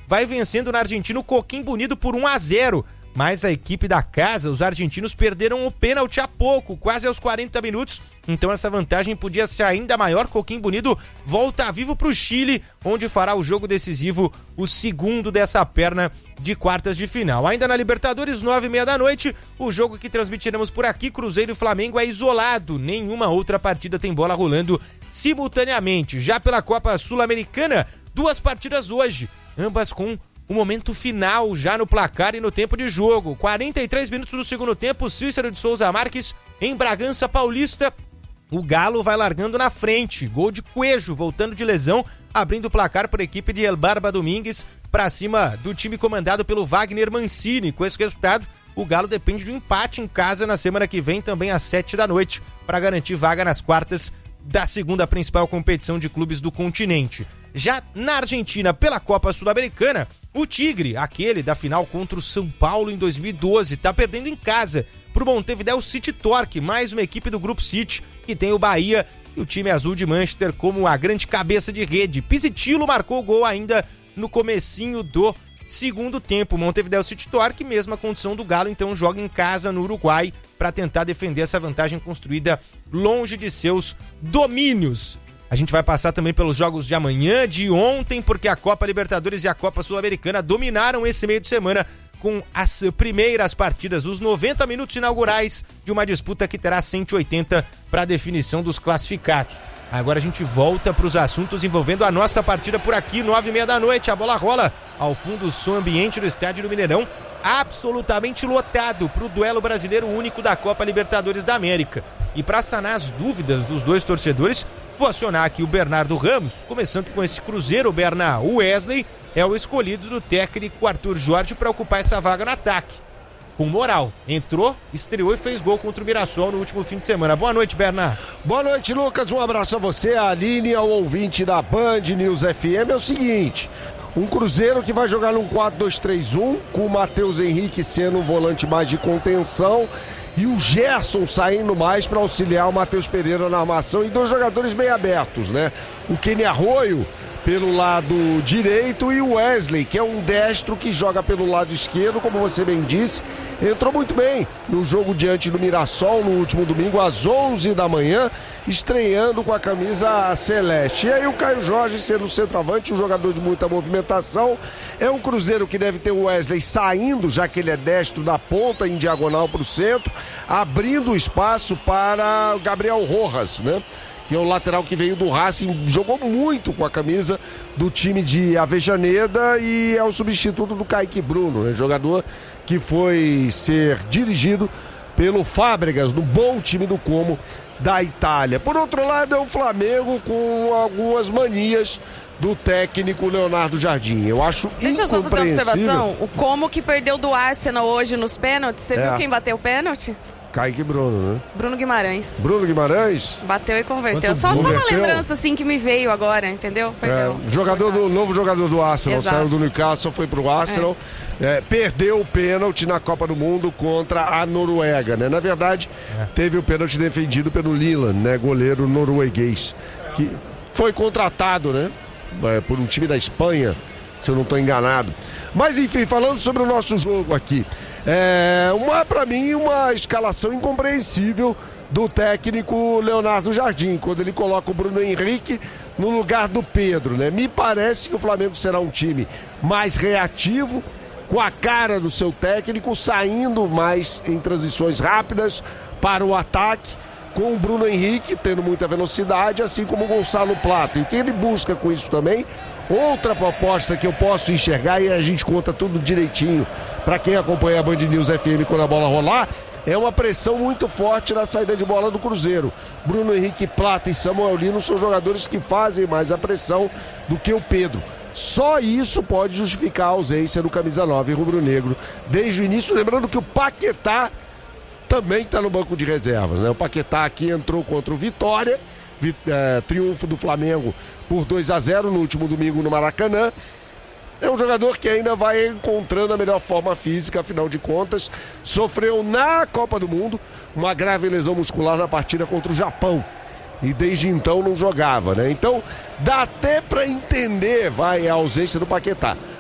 vai vencendo no argentino Coquimbo Unido por 1-0. Mas a equipe da casa, os argentinos, perderam o pênalti há pouco, quase aos 40 minutos. Então essa vantagem podia ser ainda maior. Coquimbo Unido volta vivo para o Chile, onde fará o jogo decisivo, o segundo dessa perna de quartas de final. Ainda na Libertadores, 9h30 da noite, o jogo que transmitiremos por aqui, Cruzeiro e Flamengo, é isolado. Nenhuma outra partida tem bola rolando simultaneamente. Já pela Copa Sul-Americana, 2 partidas hoje, ambas com o momento final já no placar e no tempo de jogo. 43 minutos do segundo tempo, Cícero de Souza Marques em Bragança Paulista. O Galo vai largando na frente. Gol de Coelho, voltando de lesão, abrindo o placar por equipe de El Barba Domingues para cima do time comandado pelo Wagner Mancini. Com esse resultado, o Galo depende de um empate em casa na semana que vem, também às 7 da noite, para garantir vaga nas quartas da segunda principal competição de clubes do continente. Já na Argentina, pela Copa Sul-Americana, o Tigre, aquele da final contra o São Paulo em 2012, tá perdendo em casa pro Montevideo City Torque, mais uma equipe do Grupo City, que tem o Bahia e o time azul de Manchester como a grande cabeça de rede. Pisitilo marcou o gol ainda no comecinho do segundo tempo. Montevideo City Torque, mesma condição do Galo, então joga em casa no Uruguai para tentar defender essa vantagem construída longe de seus domínios. A gente vai passar também pelos jogos de amanhã, de ontem, porque a Copa Libertadores e a Copa Sul-Americana dominaram esse meio de semana com as primeiras partidas, os 90 minutos inaugurais de uma disputa que terá 180 para a definição dos classificados. Agora a gente volta para os assuntos envolvendo a nossa partida por aqui, 9h30 da noite. A bola rola ao fundo, o som ambiente do estádio do Mineirão, absolutamente lotado para o duelo brasileiro único da Copa Libertadores da América. E para sanar as dúvidas dos dois torcedores, vou acionar aqui o Bernardo Ramos, começando com esse Cruzeiro. Bernardo, o Wesley é o escolhido do técnico Arthur Jorge para ocupar essa vaga no ataque. Com moral, entrou, estreou e fez gol contra o Mirassol no último fim de semana. Boa noite, Bernardo. Boa noite, Lucas. Um abraço a você, a Aline, ao ouvinte da Band News FM. É o seguinte, um Cruzeiro que vai jogar num 4-2-3-1, com o Matheus Henrique sendo um volante mais de contenção e o Gerson saindo mais para auxiliar o Matheus Pereira na armação, e 2 jogadores bem abertos, né? O Kenny Arroio pelo lado direito e o Wesley, que é um destro que joga pelo lado esquerdo, como você bem disse, entrou muito bem no jogo diante do Mirassol no último domingo às 11 da manhã, estreando com a camisa celeste. E aí o Caio Jorge sendo centroavante, um jogador de muita movimentação. É um Cruzeiro que deve ter o Wesley saindo, já que ele é destro, da ponta em diagonal para o centro, abrindo espaço para o Gabriel Rojas, né? Que é o lateral que veio do Racing, jogou muito com a camisa do time de Avejaneda e é o substituto do Kaique Bruno, né? Jogador que foi ser dirigido pelo Fábregas, no bom time do Como da Itália. Por outro lado, é o Flamengo com algumas manias do técnico Leonardo Jardim. Eu acho incompreensível. Deixa eu só fazer uma observação. O Como que perdeu do Arsenal hoje nos pênaltis. Você viu quem bateu o pênalti? Kaique Bruno, né? Bruno Guimarães. Bruno Guimarães? Bateu e converteu. Só uma lembrança assim que me veio agora, entendeu? Perdão. Novo jogador do Arsenal. Exato. Saiu do Newcastle, foi pro Arsenal. Perdeu o pênalti na Copa do Mundo contra a Noruega, né? Na verdade, teve o pênalti defendido pelo Lilan, né? Goleiro norueguês, que foi contratado, né? Por um time da Espanha, se eu não estou enganado. Mas enfim, falando sobre o nosso jogo aqui, para mim, uma escalação incompreensível do técnico Leonardo Jardim, quando ele coloca o Bruno Henrique no lugar do Pedro, né? Me parece que o Flamengo será um time mais reativo, com a cara do seu técnico, saindo mais em transições rápidas para o ataque, com o Bruno Henrique tendo muita velocidade, assim como o Gonçalo Plata. E o que ele busca com isso também, outra proposta que eu posso enxergar, e a gente conta tudo direitinho para quem acompanha a Band News FM quando a bola rolar, é uma pressão muito forte na saída de bola do Cruzeiro. Bruno Henrique, Plata e Samuel Lino são jogadores que fazem mais a pressão do que o Pedro. Só isso pode justificar a ausência do camisa 9 rubro-negro desde o início, lembrando que o Paquetá também está no banco de reservas, né? O Paquetá aqui entrou contra o Vitória, triunfo do Flamengo por 2-0 no último domingo no Maracanã. É um jogador que ainda vai encontrando a melhor forma física, afinal de contas, sofreu na Copa do Mundo uma grave lesão muscular na partida contra o Japão. E desde então não jogava, né? Então dá até para entender, a ausência do Paquetá.